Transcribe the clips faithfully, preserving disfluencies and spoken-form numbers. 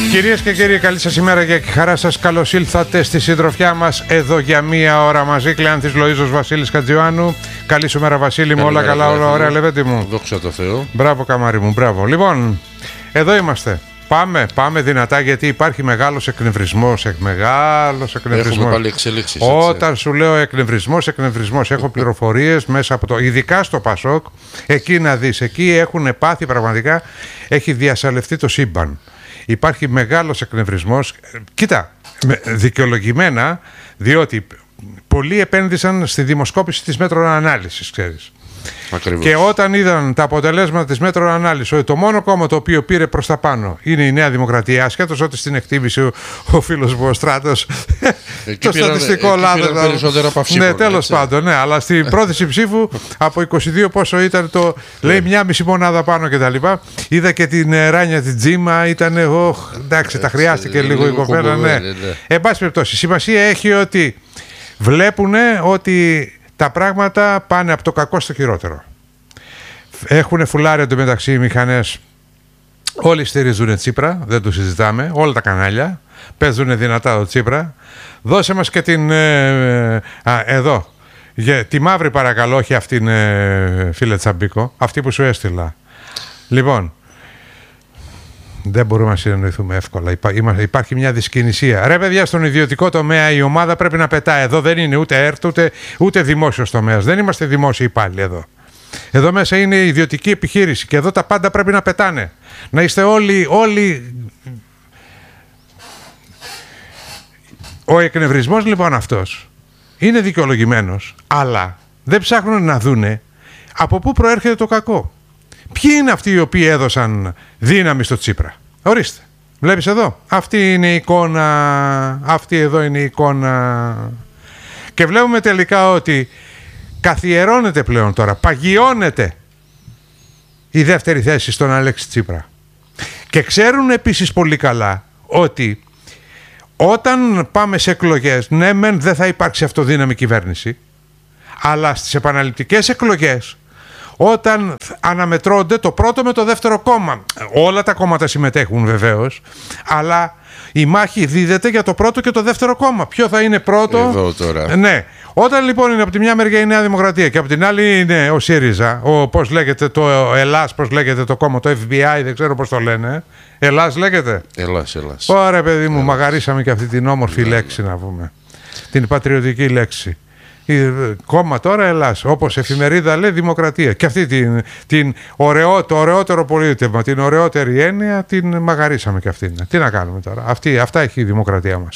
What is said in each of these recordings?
Κυρίες και κύριοι, καλή σας ημέρα και χαρά σας. Καλώς ήλθατε στη συντροφιά μας εδώ για μία ώρα μαζί. Κλεάνθης Λοΐζος, Βασίλης Κατζιωάννου. Καλή σου μέρα, Βασίλη μου. Όλα καλά, όλα ωραία, Λεβέντη μου. Δόξα τω Θεώ. Μπράβο, καμάρι μου, μπράβο. Λοιπόν, εδώ είμαστε. Πάμε, πάμε δυνατά, γιατί υπάρχει μεγάλος εκνευρισμός. Εκ, μεγάλος εκνευρισμός. Έχουμε πάλι εξελίξεις. Όταν σου λέω εκνευρισμός, εκνευρισμός, έχω πληροφορίες μέσα από το. Ειδικά στο Πασόκ, εκεί να δεις. Εκεί έχουν πάθει πραγματικά, έχει διασαλευτεί το σύμπαν. Υπάρχει μεγάλος εκνευρισμός. Κοίτα, δικαιολογημένα, διότι πολλοί επένδυσαν στη δημοσκόπηση της μέτρων ανάλυσης, ξέρεις. Ακριβώς. Και όταν είδαν τα αποτελέσματα της μέτρων ανάλυσης ότι το μόνο κόμμα το οποίο πήρε προς τα πάνω είναι η Νέα Δημοκρατία, ασχέτως ότι στην εκτίμηση ο, ο φίλος μου ο Στράτος το στατιστικό λάθος. Περισσότερα από αυσίπονα, ναι, τέλος πάντων, ναι, αλλά στην πρόθεση ψήφου από είκοσι δύο πόσο ήταν το. Λέει μια μισή μονάδα πάνω κτλ. Είδα και την Ράνια την Τζίμα, ήταν. Oh, εντάξει, τα χρειάστηκε λίγο η κοπέλα. Ναι. Εν πάση περιπτώσει, σημασία έχει ότι βλέπουν ότι τα πράγματα πάνε από το κακό στο χειρότερο. Έχουν φουλάρει εντωμεταξύ οι μηχανές. Όλοι στηρίζουν Τσίπρα, δεν το συζητάμε. Όλα τα κανάλια παίζουν δυνατά το Τσίπρα. Δώσε μας και την. Ε, α, εδώ. Για, τη μαύρη παρακαλώ, όχι αυτήν, ε, φίλε Τσαμπίκο. Αυτή που σου έστειλα. Λοιπόν. Δεν μπορούμε να συνεννοηθούμε εύκολα. Υπά, είμα, υπάρχει μια δυσκινησία. Ρε παιδιά, στον ιδιωτικό τομέα η ομάδα πρέπει να πετάει. Εδώ δεν είναι ούτε ΕΡΤ ούτε, ούτε δημόσιος τομέας. Δεν είμαστε δημόσιοι υπάλληλοι εδώ. Εδώ μέσα είναι ιδιωτική επιχείρηση και εδώ τα πάντα πρέπει να πετάνε. Να είστε όλοι, όλοι... Ο εκνευρισμός λοιπόν αυτός είναι δικαιολογημένος, αλλά δεν ψάχνουν να δούνε από πού προέρχεται το κακό. Ποιοι είναι αυτοί οι οποίοι έδωσαν δύναμη στο Τσίπρα? Ορίστε. Βλέπεις εδώ. Αυτή είναι η εικόνα. Αυτή εδώ είναι η εικόνα. Και βλέπουμε τελικά ότι καθιερώνεται πλέον τώρα. Παγιώνεται η δεύτερη θέση στον Αλέξη Τσίπρα. Και ξέρουν επίσης πολύ καλά ότι όταν πάμε σε εκλογές, ναι μεν δεν θα υπάρξει αυτοδύναμη κυβέρνηση, αλλά στις επαναληπτικές εκλογές, όταν αναμετρώνται το πρώτο με το δεύτερο κόμμα, όλα τα κόμματα συμμετέχουν βεβαίως, αλλά η μάχη δίδεται για το πρώτο και το δεύτερο κόμμα. Ποιο θα είναι πρώτο? Εδώ τώρα. Ναι. Όταν λοιπόν είναι από τη μια μεριά η Νέα Δημοκρατία και από την άλλη είναι ο ΣΥΡΙΖΑ, ο, πώς λέγεται το Ελλάς, πώς λέγεται το κόμμα, το Εφ Μπι Άι, δεν ξέρω πώς το λένε. Ελλάς λέγεται. Ελλάς, Ελλάς. Ωραία παιδί μου, Ελλάς. Μαγαρίσαμε και αυτή την όμορφη Ελλάς. λέξη να πούμε. Την πατριωτική λέξη. Κόμμα τώρα Ελλάς, όπως εφημερίδα λέει Δημοκρατία. Και αυτή την, την ωραίο, το ωραιότερο πολίτευμα, την ωραιότερη έννοια την μαγαρίσαμε και αυτήν. Τι να κάνουμε τώρα? Αυτή, αυτά έχει η Δημοκρατία μας.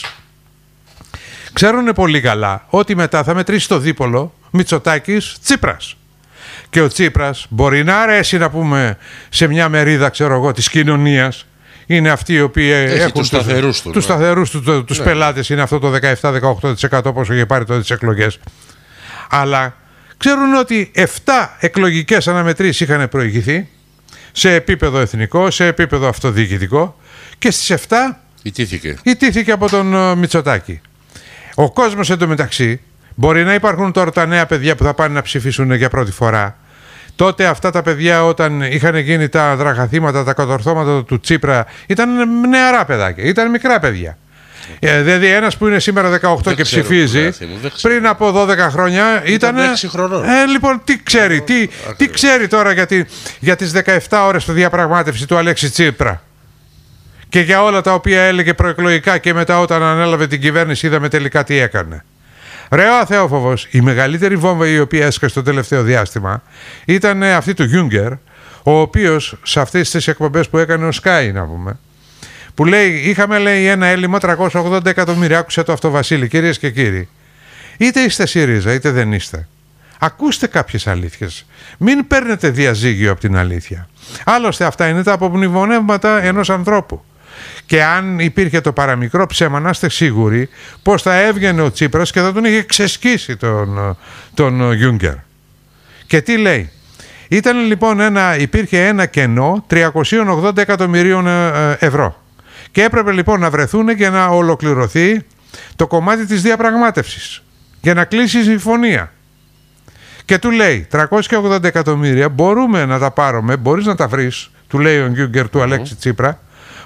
Ξέρουν πολύ καλά ότι μετά θα μετρήσει το δίπολο Μητσοτάκης Τσίπρας. Και ο Τσίπρας μπορεί να αρέσει να πούμε σε μια μερίδα, ξέρω εγώ, της κοινωνίας. Είναι αυτοί οι οποίοι έχει έχουν τους σταθερούς του, τους, σταθερούς του, του, τους ναι. πελάτες, είναι αυτό το δεκαεπτά με δεκαοκτώ τοις εκατό όπως είχε πάρει τότε τις εκλογές. Αλλά ξέρουν ότι επτά εκλογικές αναμετρήσεις είχαν προηγηθεί σε επίπεδο εθνικό, σε επίπεδο αυτοδιοικητικό και στις επτά ιτήθηκε. ιτήθηκε από τον uh, Μητσοτάκη. Ο κόσμος εντωμεταξύ, μπορεί να υπάρχουν τώρα τα νέα παιδιά που θα πάνε να ψηφίσουν για πρώτη φορά. Τότε αυτά τα παιδιά όταν είχαν γίνει τα δραχαθήματα, τα κατορθώματα του Τσίπρα, ήταν νεαρά παιδάκια, ήταν μικρά παιδιά. Ε, δηλαδή ένας που είναι σήμερα δεκαοκτώ δεν και ψηφίζει, πριν από δώδεκα χρόνια ήταν έξι χρονών. Ε, λοιπόν, τι ξέρει, τι, τι ξέρει τώρα για, τη, για τις δεκαεπτά ώρες του διαπραγμάτευση του Αλέξη Τσίπρα. Και για όλα τα οποία έλεγε προεκλογικά και μετά όταν ανέλαβε την κυβέρνηση είδαμε τελικά τι έκανε. Ρε ο Θεόφοβος, η μεγαλύτερη βόμβα η οποία έσκασε το τελευταίο διάστημα ήταν αυτή του Γιούγκερ, ο οποίος σε αυτές τις εκπομπές που έκανε ο Sky, να πούμε, που λέει, είχαμε λέει ένα έλλειμμα τριακόσια ογδόντα εκατομμύρια, άκουσε το αυτό Βασίλη, κυρίες και κύριοι. Είτε είστε ΣΥΡΙΖΑ είτε δεν είστε. Ακούστε κάποιες αλήθειες. Μην παίρνετε διαζύγιο από την αλήθεια. Άλλωστε αυτά είναι τα απομνημονεύματα ενός ανθρώπου. Και αν υπήρχε το παραμικρό ψέμα, να είστε σίγουροι πως θα έβγαινε ο Τσίπρας και θα τον είχε ξεσκίσει τον, τον Γιούγκερ. Και τι λέει? Ήταν λοιπόν ένα, υπήρχε ένα κενό τριακόσια ογδόντα εκατομμυρίων ευρώ. Και έπρεπε λοιπόν να βρεθούν για να ολοκληρωθεί το κομμάτι της διαπραγμάτευσης. Για να κλείσει η συμφωνία. Και του λέει τριακόσια ογδόντα εκατομμύρια μπορούμε να τα πάρουμε, μπορείς να τα βρεις, του λέει ο Γιούγκερ του Αλέξη Τσίπρα,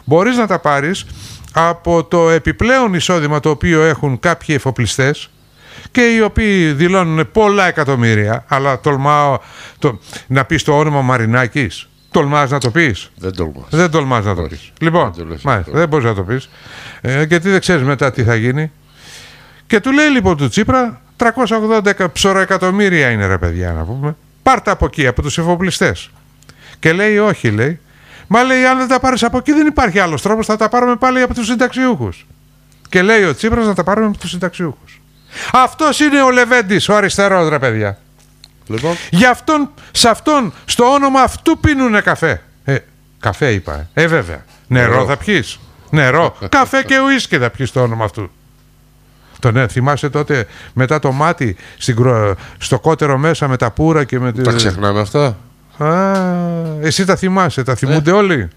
μπορείς να τα πάρεις από το επιπλέον εισόδημα το οποίο έχουν κάποιοι εφοπλιστές και οι οποίοι δηλώνουν πολλά εκατομμύρια, αλλά τολμάω το, να πεις το όνομα Μαρινάκης. Τολμάς να το πεις? Δεν τολμάς. Δεν τολμάς να το Όχι. πεις. Λοιπόν, δεν, μάλιστα, δεν μπορείς να το πεις. Ε, γιατί δεν ξέρεις μετά τι θα γίνει. Και του λέει λοιπόν του Τσίπρα, τριακόσια ογδόντα ψωροεκατομμύρια είναι ρε παιδιά να πούμε. Πάρτα από εκεί, από τους εφοπλιστές. Και λέει όχι, λέει. Μα λέει, αν δεν τα πάρεις από εκεί δεν υπάρχει άλλος τρόπος, θα τα πάρουμε πάλι από τους συνταξιούχους. Και λέει ο Τσίπρας να τα πάρουμε από τους συνταξιούχους. Αυτός είναι ο Λεβέντης, ο αριστερός ρε παιδιά. Λοιπόν. Γι' αυτόν, σε αυτόν, στο όνομα αυτού πίνουνε καφέ. Ε, καφέ είπα, ε, ε βέβαια. Νερό, Νερό θα πιείς. Νερό, καφέ και ουίσκι θα πιείς στο όνομα αυτού. Το ναι, θυμάσαι τότε μετά το μάτι στην, στο κότερο μέσα με τα πουρα και με... Τα ξεχνάμε αυτά. Α, εσύ τα θυμάσαι, τα θυμούνται ε. όλοι.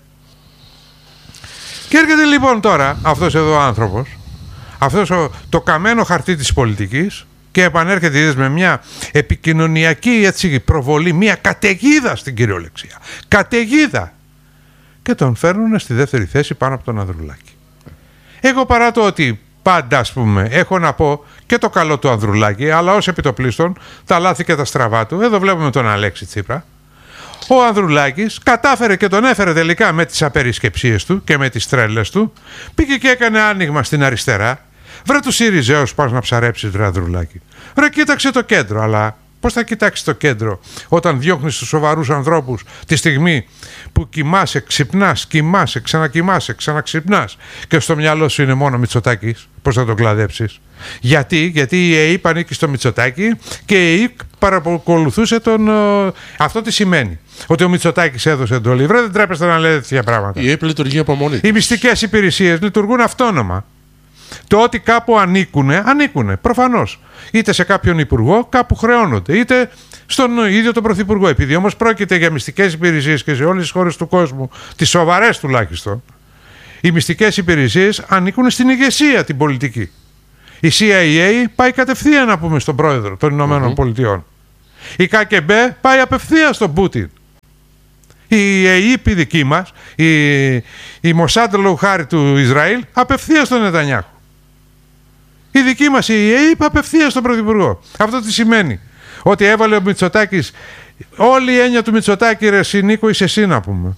Και έρχεται λοιπόν τώρα αυτός εδώ ο άνθρωπος, αυτός ο, το καμένο χαρτί της πολιτικής, και επανέρχεται είδες, με μια επικοινωνιακή έτσι, προβολή, μια καταιγίδα στην κυριολεξία. Καταιγίδα. Και τον φέρνουν στη δεύτερη θέση πάνω από τον Ανδρουλάκη. Εγώ παρά το ότι πάντα ας πούμε έχω να πω και το καλό του Ανδρουλάκη, αλλά ως επιτοπλίστων τα λάθη και τα στραβά του. Εδώ βλέπουμε τον Αλέξη Τσίπρα. Ο Ανδρουλάκης κατάφερε και τον έφερε τελικά με τις απερισκεψίες του και με τις τρέλες του. Πήγε και έκανε άνοιγμα στην αριστερά. Βρε του Σιριζέους πας να ψαρέψεις βρε Ανδρουλάκη. Βρε κοίταξε το κέντρο, αλλά πώς θα κοιτάξεις το κέντρο όταν διώχνεις τους σοβαρούς ανθρώπους τη στιγμή που κοιμάσαι, ξυπνάς, κοιμάσαι, ξανακοιμάσαι, ξαναξυπνάς και στο μυαλό σου είναι μόνο Μητσοτάκης, πώς θα τον κλαδέψεις? Γιατί, γιατί η ΕΕΠ ανήκει στο Μητσοτάκη και η ΕΕΠ παρακολουθούσε τον... Αυτό τι σημαίνει? Ότι ο Μητσοτάκης έδωσε εντολή. Βρε δεν τρέπεστε να λέτε τέτοια πράγματα. Η ΕΕΠ λειτουργεί από μόνη της. Οι μυστικές υπηρεσίες λειτουργούν αυτόνομα. Το ότι κάπου ανήκουνε, ανήκουνε, προφανώς. Είτε σε κάποιον υπουργό, κάπου χρεώνονται, είτε στον ίδιο τον πρωθυπουργό. Επειδή όμως πρόκειται για μυστικές υπηρεσίες και σε όλες τις χώρες του κόσμου, τις σοβαρές τουλάχιστον, οι μυστικές υπηρεσίες ανήκουν στην ηγεσία την πολιτική. Η σι άι έι πάει κατευθείαν να πούμε στον πρόεδρο των Ηνωμένων mm-hmm. Πολιτειών. Η κα τζι μπι πάει απευθείας στον Πούτιν. Η ΕΕΠ η δική μας, η, η Μοσάντ Λουχάρη του Ισραήλ, απευθείας στον Νετανιάχου. Η δική μας η ΕΕΠ απευθείας στον Πρωθυπουργό. Αυτό τι σημαίνει? Ότι έβαλε ο Μητσοτάκης, όλη η έννοια του Μητσοτάκη ρε Νίκο είσαι εσύ να πούμε.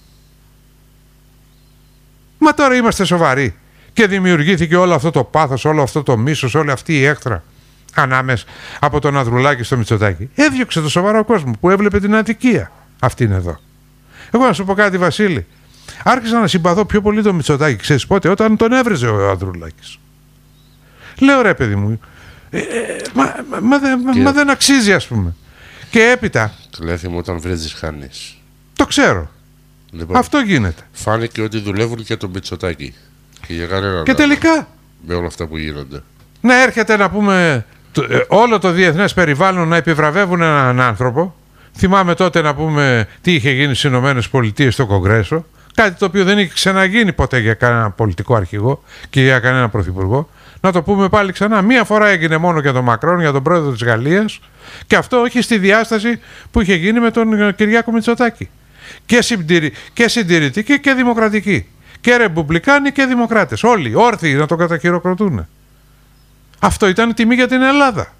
Μα τώρα είμαστε σοβαροί και δημιουργήθηκε όλο αυτό το πάθος, όλο αυτό το μίσος, όλη αυτή η έχθρα ανάμεσα από τον Ανδρουλάκη στο Μητσοτάκη. Έδιωξε το σοβαρό κόσμο που έβλεπε την αδικία. Αυτή είναι εδώ. Εγώ να σου πω κάτι Βασίλη. Άρχισα να συμπαθώ πιο πολύ τον Μητσοτάκη. Ξέρεις πότε? Όταν τον έβριζε ο Ανδρουλάκης. Λέω ρε παιδί μου, ε, ε, μα, μα, μα, και... μα δεν αξίζει ας πούμε. Και έπειτα... Λέει μου όταν βρίζεις χάνεις. Το ξέρω. Λοιπόν, αυτό γίνεται. Φάνηκε ότι δουλεύουν και τον Μητσοτάκη. Και, για κανένα και τελικά... Με όλα αυτά που γίνονται. Να έρχεται να πούμε το, ε, όλο το διεθνές περιβάλλον να επιβραβεύουν έναν άνθρωπο. Θυμάμαι τότε να πούμε τι είχε γίνει στις Ηνωμένες Πολιτείες στο Κογκρέσο. Κάτι το οποίο δεν είχε ξαναγίνει ποτέ για κανένα πολιτικό αρχηγό και για κανένα πρωθυπουργό. Να το πούμε πάλι ξανά. Μία φορά έγινε μόνο για τον Μακρόν, για τον πρόεδρο της Γαλλίας, και αυτό όχι στη διάσταση που είχε γίνει με τον Κυριάκο Μητσοτάκη. Και, συντηρη... και συντηρητική και δημοκρατική. Και ρεμπουμπλικάνοι και δημοκράτες. Όλοι όρθιοι να το καταχειροκροτούν. Αυτό ήταν τιμή για την Ελλάδα.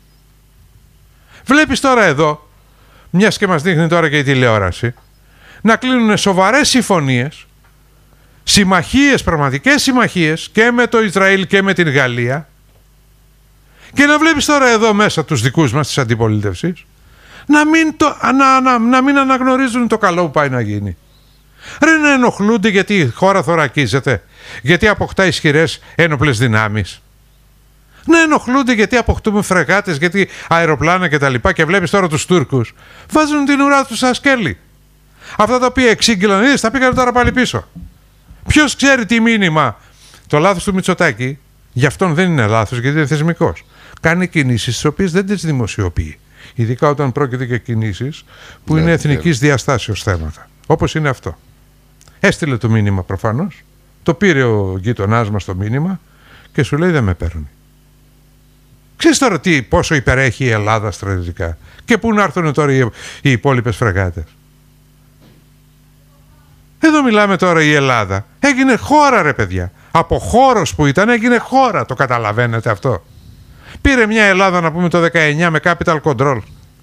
Βλέπεις τώρα εδώ, μιας και μας δείχνει τώρα και η τηλεόραση, να κλείνουν σοβαρές συμφωνίες, συμμαχίες, πραγματικές συμμαχίες και με το Ισραήλ και με την Γαλλία, και να βλέπεις τώρα εδώ μέσα τους δικούς μας της αντιπολίτευσης να μην, το, να, να, να μην αναγνωρίζουν το καλό που πάει να γίνει. Ρε να ενοχλούνται γιατί η χώρα θωρακίζεται, γιατί αποκτά ισχυρές ένοπλες δυνάμεις. Να ενοχλούνται γιατί αποκτούμε φρεγάτες, γιατί αεροπλάνα κτλ. Και, και βλέπεις τώρα τους Τούρκους βάζουν την ουρά τους στα σκέλη. Αυτά τα οποία εξήγηλαν, είδες, τα πήγαν τώρα πάλι πίσω. Ποιος ξέρει τι μήνυμα? Το λάθος του Μητσοτάκη, γι' αυτόν δεν είναι λάθος, γιατί είναι θεσμικός. Κάνει κινήσεις τις οποίες δεν τις δημοσιοποιεί. Ειδικά όταν πρόκειται για κινήσεις που ναι, είναι εθνικής ναι. διαστάσεως θέματα. Όπως είναι αυτό. Έστειλε το μήνυμα προφανώς, το πήρε ο γείτονάς μας το μήνυμα και σου λέει δεν με παίρνει. Ξέρεις τώρα τι, πόσο υπερέχει η Ελλάδα στρατιωτικά και πού να έρθουν τώρα οι, οι υπόλοιπες φρεγάτες. Εδώ μιλάμε τώρα η Ελλάδα. Έγινε χώρα ρε παιδιά. Από χώρος που ήταν έγινε χώρα. Το καταλαβαίνετε αυτό? Πήρε μια Ελλάδα να πούμε το δεκαεννιά με capital control.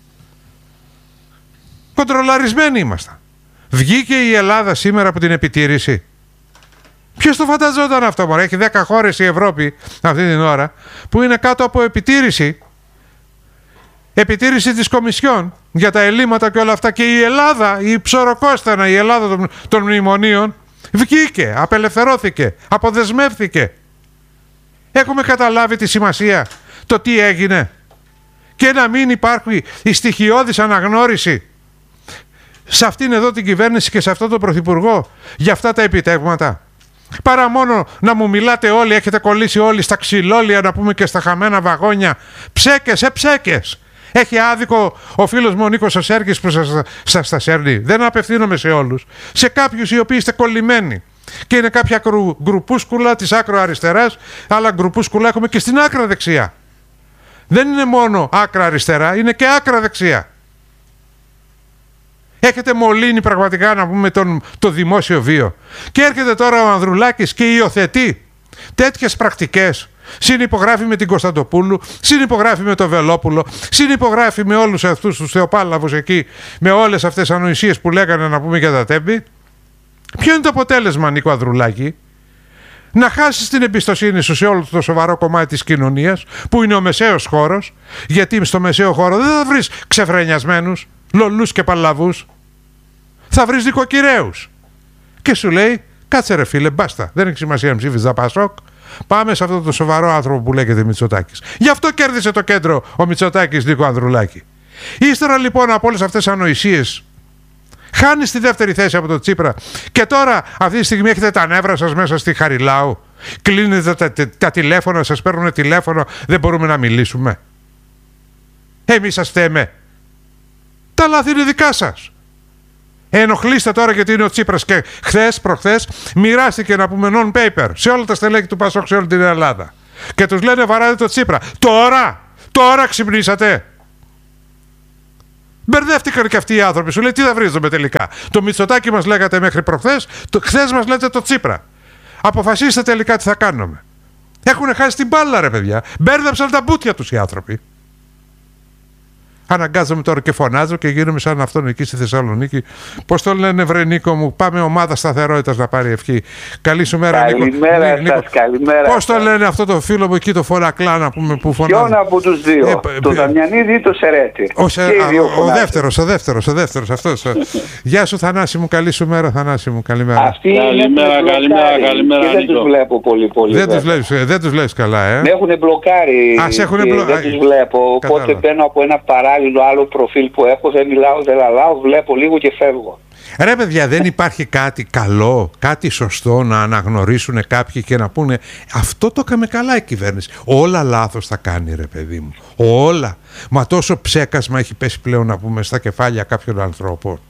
Κοντρολαρισμένοι ήμασταν. Βγήκε η Ελλάδα σήμερα από την επιτήρηση. Ποιος το φανταζόταν αυτό μωρέ? Έχει δέκα χώρες η Ευρώπη αυτή την ώρα που είναι κάτω από επιτήρηση. Επιτήρηση της Κομισιόν για τα ελλείμματα και όλα αυτά. Και η Ελλάδα, η ψωροκόστανα, η Ελλάδα των, των μνημονίων βγήκε, απελευθερώθηκε, αποδεσμεύθηκε. Έχουμε καταλάβει τη σημασία, το τι έγινε? Και να μην υπάρχει η στοιχειώδης αναγνώριση σε αυτήν εδώ την κυβέρνηση και σε αυτό το πρωθυπουργό για αυτά τα επιτεύγματα. Παρά μόνο να μου μιλάτε όλοι, έχετε κολλήσει όλοι στα ξυλόλια να πούμε και στα χαμένα βαγόνια. Ψέκες, ε ψέκες. Έχει άδικο ο φίλος μου ο Νίκος ο Σέρκης που σας, σας τα σέρνει. Δεν απευθύνομαι σε όλους. Σε κάποιους οι οποίοι είστε κολλημένοι. Και είναι κάποια κρου, γκρουπούσκουλα της άκρο αριστεράς, αλλά γκρουπούσκουλα έχουμε και στην άκρα δεξιά. Δεν είναι μόνο άκρα αριστερά, είναι και άκρα δεξιά. Έχετε μολύνει πραγματικά να πούμε τον, το δημόσιο βίο. Και έρχεται τώρα ο Ανδρουλάκης και υιοθετεί τέτοιες πρακτικές. Συνυπογράφει με την Κωνσταντοπούλου, συνυπογράφει με τον Βελόπουλο, συνυπογράφει με όλους αυτούς τους θεοπάλαβους εκεί, με όλες αυτές τις ανοησίες που λέγανε να πούμε για τα τέμπη. Ποιο είναι το αποτέλεσμα, Νίκο Ανδρουλάκη? Να χάσεις την εμπιστοσύνη σου σε όλο το σοβαρό κομμάτι της κοινωνίας, που είναι ο μεσαίος χώρος, γιατί στο μεσαίο χώρο δεν θα βρεις ξεφρενιασμένους, λολούς και παλαβούς. Θα βρεις νοικοκυρέους. Και σου λέει, κάτσε ρε φίλε, μπάστα, δεν έχει σημασία να ψήφιζα τα Πασόκ. Πάμε σε αυτό το σοβαρό άνθρωπο που λέγεται Μητσοτάκης. Γι' αυτό κέρδισε το κέντρο ο Μητσοτάκης, Νίκο Ανδρουλάκη. Ύστερα λοιπόν από όλες αυτές τις ανοησίες, χάνει στη δεύτερη θέση από το Τσίπρα και τώρα αυτή τη στιγμή έχετε τα νεύρα σας μέσα στη Χαριλάου. Κλείνετε τα, τα, τα τηλέφωνα, σας παίρνουν τηλέφωνο, δεν μπορούμε να μιλήσουμε. Εμείς σας φταίμε. Τα λάθη είναι δικά σας. Ενοχλήστε τώρα γιατί είναι ο Τσίπρας και χθες, προχθές, μοιράστηκε να πούμε non-paper σε όλα τα στελέχη του Πασόκ σε όλη την Ελλάδα. Και τους λένε βαράτε το Τσίπρα. Τώρα, τώρα ξυπνήσατε. Μπερδεύτηκαν και αυτοί οι άνθρωποι. Σου λέει τι θα βρίζουμε τελικά? Το Μητσοτάκη μας λέγατε μέχρι προχθές, το, χθες μας λέτε το Τσίπρα. Αποφασίστε τελικά τι θα κάνουμε. Έχουν χάσει την μπάλα ρε παιδιά. Μπέρδεψαν τα μπουτια τους οι άνθρωποι. Αναγκάζομαι τώρα και φωνάζω και γίνομαι σαν αυτόν εκεί στη Θεσσαλονίκη. Πώς το λένε, βρε Νίκο μου, πάμε ομάδα σταθερότητας να πάρει ευχή. Καλή σου μέρα, Νίκο. Καλημέρα σας, καλημέρα. Πώς το λένε αυτό το φίλο μου εκεί, το Φωρακλά, να πούμε, που φωνάζει? Ποιον από τους δύο, ε, το Δαμιανίδη ή το Σερέτη? Ο, σε, α, ο, ο δεύτερος, ο δεύτερος, ο δεύτερος, αυτός. Γεια σου Θανάση μου, καλή σου μέρα Θανάση μου, καλημέρα. Αυτή καλημέρα, είναι καλημέρα, καλημέρα, και δεν τους βλέπω πολύ πολύ. Δεν τους βλέπεις, δεν τους βλέπεις καλά, ε. Με έχουν μπλοκάρει. Α, σε έχουνε μπλο... Δεν τους βλέπω, οπότε μπαίνω από ένα παράλληλο άλλο προφίλ που έχω, δεν μιλάω, δεν λαλάω, βλέπω λίγο και φεύγω. Ρε παιδιά, δεν υπάρχει κάτι καλό, κάτι σωστό να αναγνωρίσουν κάποιοι και να πούνε αυτό το έκαμε καλά η κυβέρνηση? Όλα λάθος θα κάνει ρε παιδί μου, όλα. Μα τόσο ψέκασμα έχει πέσει πλέον να πούμε στα κεφάλια κάποιων ανθρώπων.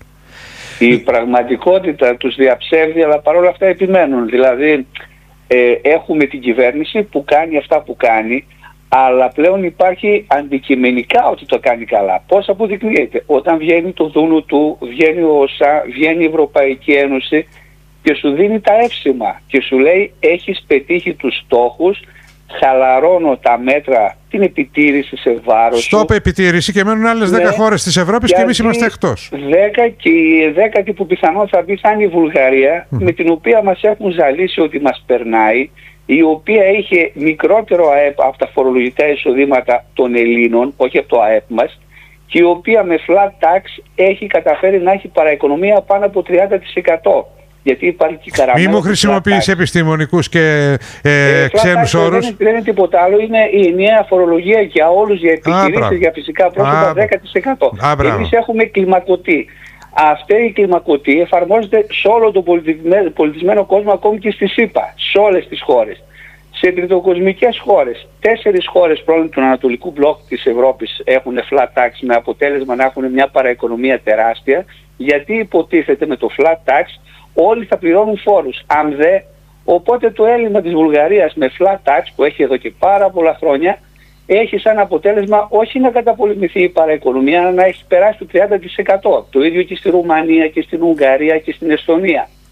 Η πραγματικότητα τους διαψεύδει, αλλά παρόλα αυτά επιμένουν. Δηλαδή ε, έχουμε την κυβέρνηση που κάνει αυτά που κάνει, αλλά πλέον υπάρχει αντικειμενικά ότι το κάνει καλά. Πώς αποδεικνύεται? Όταν βγαίνει το δούνου του, βγαίνει ο ΩΣΑ, βγαίνει η Ευρωπαϊκή Ένωση και σου δίνει τα εύσημα και σου λέει έχεις πετύχει τους στόχους, χαλαρώνω τα μέτρα, την επιτήρηση σε βάρος σου. Στόπ επιτήρηση και μένουν άλλες δέκα ναι, χώρες της Ευρώπης και εμείς είμαστε εκτός. δέκα και η δέκατη που πιθανόν θα μπει θα είναι η Βουλγαρία, mm. με την οποία μας έχουν ζαλίσει ότι μας περνάει, η οποία είχε μικρότερο ΑΕΠ από τα φορολογικά εισοδήματα των Ελλήνων, όχι από το ΑΕΠ μας, και η οποία με flat tax έχει καταφέρει να έχει παραοικονομία πάνω από τριάντα τοις εκατό. Γιατί υπάρχει και καραμέλα. Μη μου χρησιμοποιείς επιστημονικούς και ε, ε, ξένους όρους. Δεν, δεν είναι τίποτα άλλο, είναι η ενιαία φορολογία για όλους, για επιχειρήσεις, για φυσικά πρόσωπα δέκα τοις εκατό. Εμείς έχουμε κλιμακωτή. Αυτή η κλιμακωτή εφαρμόζεται σε όλο τον πολιτισμένο, πολιτισμένο κόσμο, ακόμη και στη ΣΥΠΑ, σε όλες τις χώρες. Σε τριτοκοσμικές χώρες, τέσσερις χώρες πρώην του Ανατολικού Μπλοκ της Ευρώπης έχουν flat tax με αποτέλεσμα να έχουν μια παραοικονομία τεράστια, γιατί υποτίθεται με το flat tax όλοι θα πληρώνουν φόρους. Αν δε, οπότε το έλλειμμα της Βουλγαρίας με flat tax που έχει εδώ και πάρα πολλά χρόνια έχει σαν αποτέλεσμα όχι να καταπολεμηθεί η παραοικονομία, αλλά να έχει περάσει το τριάντα τοις εκατό. Το ίδιο και στη Ρουμανία και στην Ουγγαρία και στην Εστονία.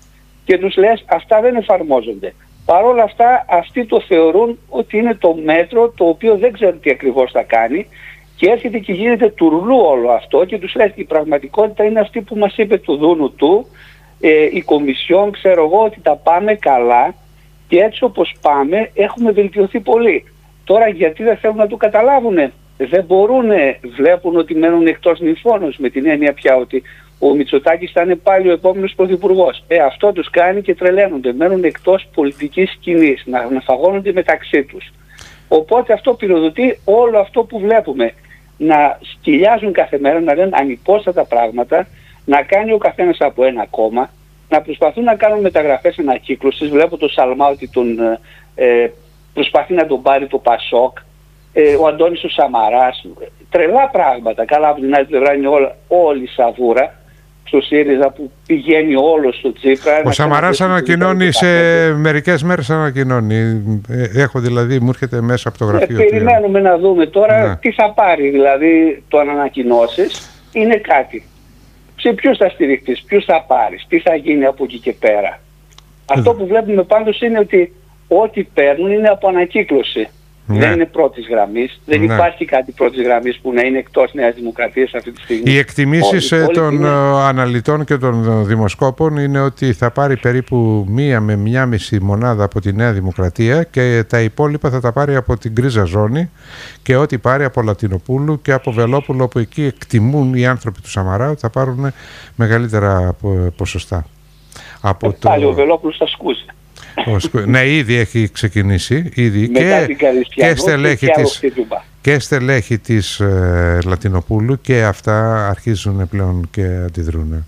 και τους λες αυτά δεν εφαρμόζονται. Παρ' όλα αυτά αυτοί το θεωρούν ότι είναι το μέτρο το οποίο δεν ξέρουν τι ακριβώς θα κάνει και έρχεται και γίνεται τουρλού όλο αυτό και τους λες η πραγματικότητα είναι αυτή που μας είπε του Δούνου του, ε, η Κομισιόν, ξέρω εγώ ότι τα πάμε καλά και έτσι όπως πάμε έχουμε βελτιωθεί πολύ. Τώρα γιατί δεν θέλουν να το καταλάβουνε, δεν μπορούνε, βλέπουν ότι μένουν εκτός νυμφώνος με την έννοια πια ότι ο Μητσοτάκης θα είναι πάλι ο επόμενος πρωθυπουργός. Ε, αυτό τους κάνει και τρελαίνονται, μένουν εκτός πολιτικής σκηνής, να, να φαγώνονται μεταξύ τους. Οπότε αυτό πυροδοτεί όλο αυτό που βλέπουμε. Να σκυλιάζουν κάθε μέρα, να λένε ανυπόστατα πράγματα, να κάνει ο καθένας από ένα κόμμα, να προσπαθούν να κάνουν μεταγραφές ανακύκλωσης. Βλέπω το Σαλμά ότι τον, ε, προσπαθεί να τον πάρει το Πασόκ, ε, ο Αντώνης ο Σαμαράς, τρελά πράγματα. Καλά, από την άλλη πλευρά είναι όλα, όλη η σαβούρα στο ΣΥΡΙΖΑ που πηγαίνει όλο στο Τσίπρα. Ο Σαμαράς ανακοινώνει σε μερικές μέρες ανακοινώνει. Έχω δηλαδή, μου έρχεται μέσα από το γραφείο. Ε, περιμένουμε να δούμε τώρα ναι. τι θα πάρει. Δηλαδή το αν ανακοινώσεις είναι κάτι. Σε ποιους θα στηριχτείς, ποιους θα πάρεις, τι θα γίνει από εκεί και πέρα. Αυτό που βλέπουμε πάντως είναι ότι ό,τι παίρνουν είναι από ανακύκλωση. Ναι. Δεν είναι πρώτης γραμμής. Δεν ναι. υπάρχει κάτι πρώτης γραμμής που να είναι εκτός Νέας Δημοκρατίας αυτή τη στιγμή. Οι εκτιμήσεις όλοι, των είναι... αναλυτών και των δημοσκόπων είναι ότι θα πάρει περίπου μία με μία μισή μονάδα από τη Νέα Δημοκρατία και τα υπόλοιπα θα τα πάρει από την γκρίζα ζώνη και ό,τι πάρει από Λατινοπούλου και από Βελόπουλο, όπου εκεί εκτιμούν οι άνθρωποι του Σαμαρά ότι θα πάρουν μεγαλύτερα ποσοστά. Από ε, το... Πάλι ο Βελόπουλος θα σκούσει. Ναι, ήδη έχει ξεκινήσει ήδη και, και στελέχη και της, και στελέχη της ε, Λατινοπούλου και αυτά αρχίζουν πλέον και αντιδρούν.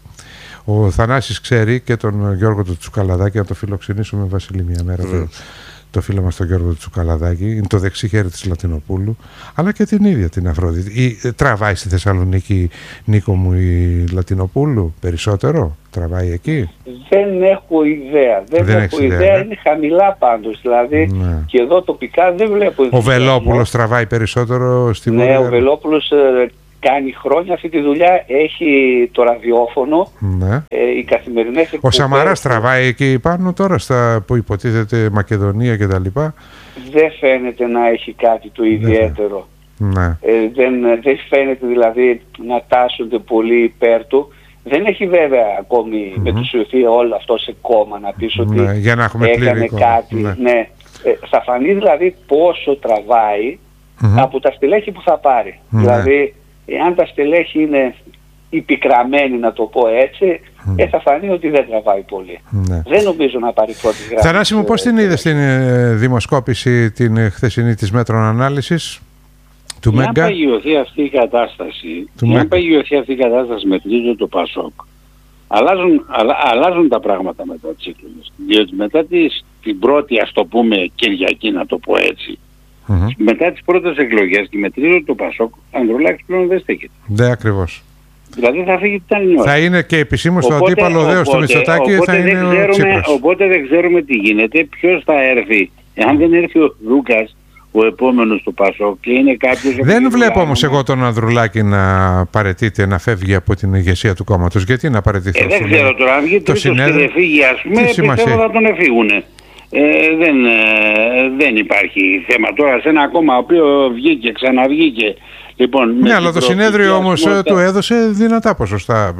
Ο Θανάσης ξέρει και τον Γιώργο του Τσουκαλαδάκη, να το φιλοξενήσουμε Βασίλη μια μέρα mm. το, το φίλο μας τον Γιώργο του Τσουκαλαδάκη, είναι το δεξί χέρι της Λατινοπούλου, αλλά και την ίδια την Αφρόδητη. Η, τραβάει στη Θεσσαλονίκη, Νίκο μου, η Λατινοπούλου περισσότερο, τραβάει εκεί? Δεν έχω ιδέα, δεν, δεν έχω ιδέα, ιδέα. Ναι. Είναι χαμηλά πάντως, δηλαδή ναι. και εδώ τοπικά δεν βλέπω. Ο Βελόπουλος τραβάει περισσότερο στη Βουλή? Ναι, ο Βελόπουλος ε, κάνει χρόνια αυτή τη δουλειά, έχει το ραδιόφωνο, ναι. ε, οι καθημερινές... Ο Σαμαράς τραβάει εκεί πάνω τώρα στα που υποτίθεται Μακεδονία και τα λοιπά? Δεν φαίνεται να έχει κάτι το ιδιαίτερο. Ναι. Ε, δεν, δεν φαίνεται δηλαδή να τάσσονται πολύ υπέρ του. Δεν έχει βέβαια ακόμη mm-hmm. μετουσιωθεί όλο αυτό σε κόμμα να πεις ότι ναι, για να έχουμε έκανε κάτι. Ναι. Ναι. Ε, θα φανεί δηλαδή πόσο τραβάει mm-hmm. από τα στελέχη που θα πάρει. Mm-hmm. Δηλαδή, εάν τα στελέχη είναι υπηκραμένοι, να το πω έτσι, mm. ε, θα φανεί ότι δεν τραβάει πολύ. Mm. Δεν νομίζω να πάρει πρώτη γραμμή. Θανάση μου, πώς την είδες την ε, δημοσκόπηση την ε, χθεσινή της Μέτρων Ανάλυσης του Μέγκα? Αν παγιωθεί αυτή η κατάσταση, αν παγιωθεί αυτή η κατάσταση με τρίτο το Πασόκ, αλλάζουν, αλλα, αλλάζουν τα πράγματα μετά τις εκλογές. Διότι μετά τις, την πρώτη, ας το πούμε, Κυριακή, να το πω έτσι, mm-hmm. μετά τις πρώτες εκλογές και με τρίτο το Πασόκ, Ανδρουλάκης πλέον δεν στέκεται. Ναι, ακριβώς. Δηλαδή θα φύγει την άλλη ώρα. Θα είναι και επισήμως το αντίπαλο δέος του Μητσοτάκη, θα είναι ο Τσίπρας. Οπότε δεν ξέρουμε τι γίνεται, ποιος θα έρθει. Εάν δεν έρθει ο Λούκας, ο επόμενος του Πασόκ, και είναι κάποιος... Δεν βλέπω όμως εγώ τον Ανδρουλάκη να παραιτείται, να φεύγει από την ηγεσία του κόμματος. Γιατί να παραιτηθεί? Ε, δεν ξέρω τώρα, αν βγει τρίτος και δεν φύγει, ας πούμε, πιστεύω θα τον εφήγουνε. Ε, δεν, ε, δεν υπάρχει θέμα τώρα σε ένα κόμμα ο οποίο βγήκε, ξαναβγήκε. Λοιπόν, ναι, αλλά το συνέδριο όμως τα... του έδωσε δυνατά ποσοστά.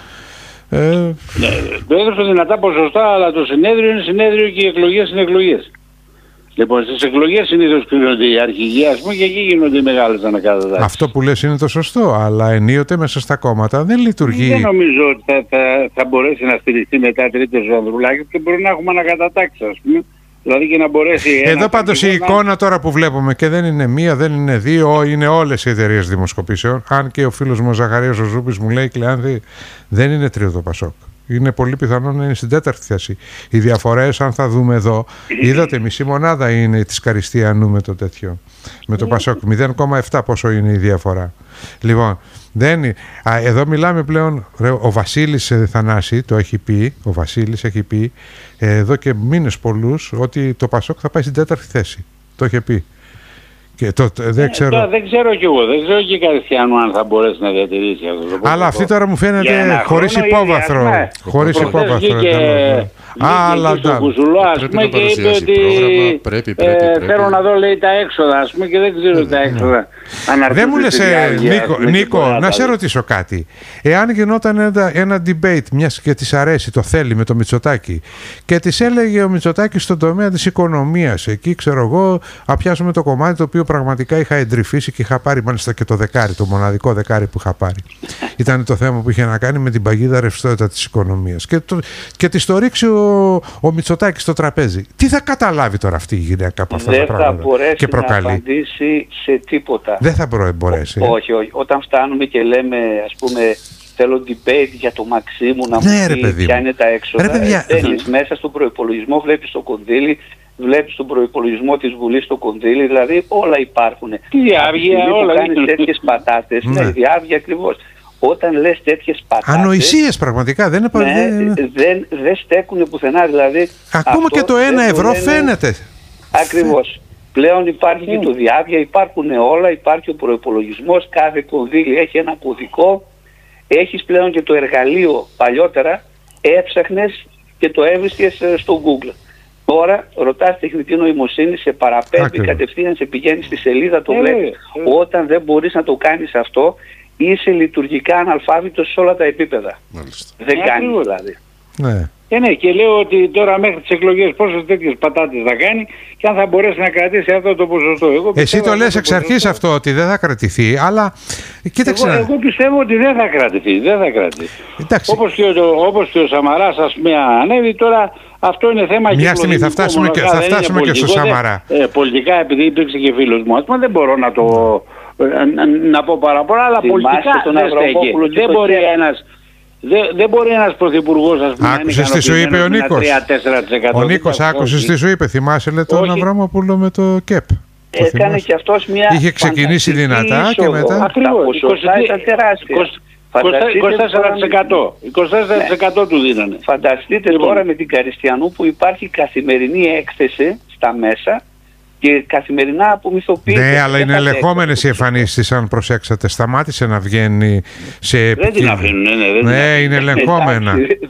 Ε... Ναι, το έδωσε δυνατά ποσοστά, αλλά το συνέδριο είναι συνέδριο και οι εκλογές είναι εκλογές. Λοιπόν, στις εκλογές συνήθως κρίνονται οι αρχηγοί, ας πούμε, και εκεί γίνονται οι μεγάλες ανακατατάξεις. Αυτό που λες είναι το σωστό, αλλά ενίοτε μέσα στα κόμματα δεν λειτουργεί. Δεν νομίζω ότι θα, θα, θα μπορέσει να στηριχθεί μετά τρίτος ο Ανδρουλάκης και μπορεί να έχουμε ανακατατάξεις, ας πούμε. Δηλαδή και να μπορέσει... Εδώ πάντως η εικόνα τώρα που βλέπουμε, και δεν είναι μία, δεν είναι δύο, είναι όλες οι εταιρείες δημοσκοπήσεων. Αν και ο φίλος μου ο Ζαχαρίας ο Ζούπης μου λέει, Κλεάνθη, δεν είναι τρίτο Πασόκ. Είναι πολύ πιθανό να είναι στην τέταρτη θέση. Οι διαφορές, αν θα δούμε εδώ, είδατε, μισή μονάδα είναι της Καριστιανού με το τέτοιο. Με το Πασόκ. μηδέν κόμμα επτά πόσο είναι η διαφορά. Λοιπόν, δεν είναι. Α, εδώ μιλάμε πλέον. Ρε, ο Βασίλης Θανάση το έχει πει. Ο Βασίλης έχει πει εδώ και μήνες πολλούς ότι το Πασόκ θα πάει στην τέταρτη θέση. Το είχε πει. Και το, δεν, ε, ξέρω... τώρα, δεν ξέρω κι εγώ, δεν ξέρω και Καριστιανού αν θα μπορέσει να διατηρήσει αυτό το. Αλλά αυτή τώρα μου φαίνεται χωρίς υπόβαθρο. Χωρίς υπόβαθρο. Αλλά στο Κουσουλό, ας πούμε, και είπε ότι πρέπει, πρέπει, ε, πρέπει. θέλω να δω, λέει, τα έξοδα, ας πούμε, και δεν ξέρω τα έξοδα. Δεν μου λες, Νίκο, Νίκο να σε ρωτήσω κάτι. Εάν γινόταν ένα, ένα debate, μιας και της αρέσει, το θέλει με το Μητσοτάκη, και της έλεγε ο Μητσοτάκης στον τομέα της οικονομίας, εκεί ξέρω εγώ, να πιάσουμε το κομμάτι το οποίο πραγματικά είχα εντρυφήσει και είχα πάρει μάλιστα και το δεκάρι, το μοναδικό δεκάρι που είχα πάρει. Ήταν το θέμα που είχε να κάνει με την παγίδα ρευστότητα της οικονομίας. Και, το, και της το ρίξει ο, ο Μητσοτάκης στο τραπέζι. Τι θα καταλάβει τώρα αυτή η γυναίκα από αυτά δεν τα πράγματα και προκαλεί. Δεν θα απαντήσει σε τίποτα. Δεν θα μπορέσει. Ό, όχι, όχι. Όταν φτάνουμε και λέμε, ας πούμε, θέλω debate για το Μαξίμου να ναι, μου πει ποια είναι τα έξοδα. Μπαίνεις μέσα στον προϋπολογισμό, βλέπεις το κονδύλι, βλέπεις τον προϋπολογισμό της Βουλής στο κονδύλι, δηλαδή όλα υπάρχουν. Τι διάβγεια, όλα. Που κάνεις τέτοιες πατάτες, ναι, ναι διάβγεια ακριβώς. Όταν λες τέτοιες πατάτες... Ανοησίες πραγματικά, δεν είναι... Ναι, δεν, δεν, δεν στέκουν πουθενά, δηλαδή... Ακόμα και το ένα ευρώ λένε... φαίνεται. Ακριβώς. Πλέον υπάρχει mm. και το διάβγεια, υπάρχουν όλα, υπάρχει ο προϋπολογισμός, κάθε κονδύλι έχει ένα κωδικό, έχεις πλέον και το εργαλείο. Παλιότερα έψαχνες και το έβρισκες στο Google. Τώρα ρωτάς τεχνητή νοημοσύνη, σε παραπέμπει, κατευθείαν σε πηγαίνει στη σελίδα, το βλέπεις. Mm. Όταν δεν μπορείς να το κάνεις αυτό, είσαι λειτουργικά αναλφάβητος σε όλα τα επίπεδα. Μάλιστα. Δεν κάνει δηλαδή. Ναι. Και ναι, και λέω ότι τώρα μέχρι τις εκλογές πόσες τέτοιες πατάτες θα κάνει και αν θα μπορέσει να κρατήσει αυτό το ποσοστό. Εγώ εσύ το λες εξ αρχής αυτό ότι δεν θα κρατηθεί, αλλά κοίταξε. Εγώ, εγώ πιστεύω ότι δεν θα κρατηθεί, δεν θα κρατηθεί. Όπως και, ο, όπως και ο Σαμαράς, ας πούμε, ανέβει τώρα, αυτό είναι θέμα μια στιγμή θα φτάσουμε, και, θα φτάσουμε και στο Σαμαρά. Ε, πολιτικά, επειδή υπήρξε και φίλος μου, ας πούμε, δεν μπορώ να το να, να πω παραπάνω, αλλά πολιτικά δεν στέκει. Δεν μπορεί ένας... Δεν, δεν μπορεί ένας πρωθυπουργός, ας πούμε, άκουσες τι σου είπε ο Νίκος. Ο Νίκος άκουσες τι σου είπε. Θυμάσαι, λέει, τον Αβραμόπουλο με το ΚΕΠ. Έκανε και αυτός μια... Είχε ξεκινήσει δυνατά και μετά... Ακριβώς, τα ποσοστά ήταν τεράστια. είκοσι τέσσερα τοις εκατό. είκοσι τέσσερα τοις εκατό του δίνανε. Φανταστείτε τώρα με την Καριστιανού που υπάρχει καθημερινή έκθεση στα μέσα και καθημερινά απομυθοποιείται. Ναι, αλλά είναι ελεγχόμενες οι εμφανίσεις, αν προσέξατε. Σταμάτησε να βγαίνει σε... Δεν την αφήνουν, ναι, ναι. Ναι, είναι ελεγχόμενα.